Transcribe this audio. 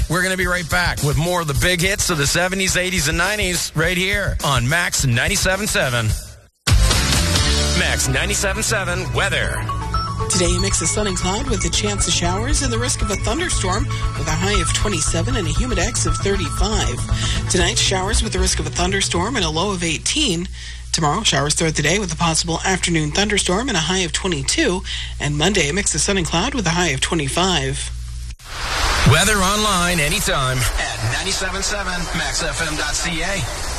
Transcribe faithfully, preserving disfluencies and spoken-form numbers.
We're going to be right back with more of the big hits of the seventies, eighties, and nineties right here on Max ninety-seven point seven. Max ninety-seven point seven weather. Today, a mix of sun and cloud with a chance of showers and the risk of a thunderstorm with a high of twenty-seven and a humidex of thirty-five. Tonight, showers with the risk of a thunderstorm and a low of eighteen. Tomorrow, showers throughout the day with a possible afternoon thunderstorm and a high of twenty-two. And Monday, a mix of sun and cloud with a high of twenty-five. Weather online anytime at ninety-seven point seven max f m dot c a.